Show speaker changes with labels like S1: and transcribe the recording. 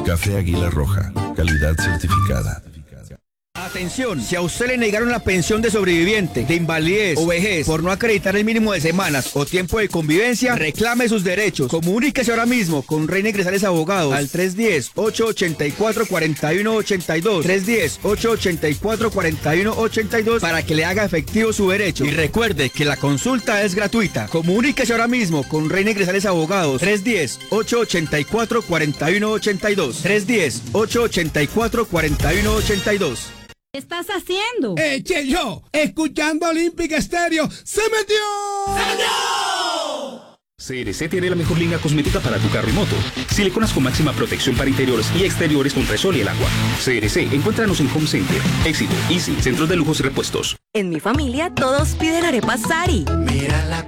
S1: Café Águila Roja, calidad certificada.
S2: Atención, si a usted le negaron la pensión de sobreviviente, de invalidez o vejez por no acreditar el mínimo de semanas o tiempo de convivencia, reclame sus derechos. Comuníquese ahora mismo con Reina Ingresales Abogados al 310-884-4182, 310-884-4182 para que le haga efectivo su derecho. Y recuerde que la consulta es gratuita. Comuníquese ahora mismo con Reina Ingresales Abogados, 310-884-4182, 310-884-4182.
S3: ¿Qué estás haciendo?
S4: Yo, escuchando Olímpica Estéreo, ¡se metió!
S5: CRC tiene la mejor línea cosmética para tu carro y moto. Siliconas con máxima protección para interiores y exteriores contra el sol y el agua. CRC, encuéntranos en Home Center, Éxito, Easy, Centros de Lujos y Repuestos.
S6: En mi familia todos piden arepas Sari.
S7: Mírala